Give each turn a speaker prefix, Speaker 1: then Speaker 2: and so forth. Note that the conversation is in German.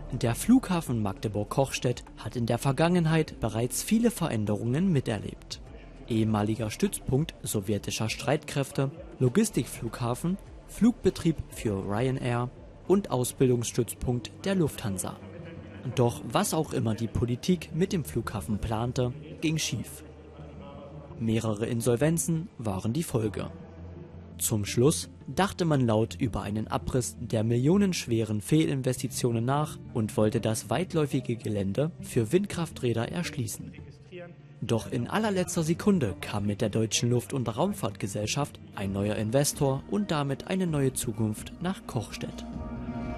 Speaker 1: Der Flughafen Magdeburg-Kochstedt hat in der Vergangenheit bereits viele Veränderungen miterlebt. Ehemaliger Stützpunkt sowjetischer Streitkräfte, Logistikflughafen, Flugbetrieb für Ryanair und Ausbildungsstützpunkt der Lufthansa. Doch was auch immer die Politik mit dem Flughafen plante, ging schief. Mehrere Insolvenzen waren die Folge. Zum Schluss dachte man laut über einen Abriss der millionenschweren Fehlinvestitionen nach und wollte das weitläufige Gelände für Windkrafträder erschließen. Doch in allerletzter Sekunde kam mit der Deutschen Luft- und Raumfahrtgesellschaft ein neuer Investor und damit eine neue Zukunft nach Kochstedt.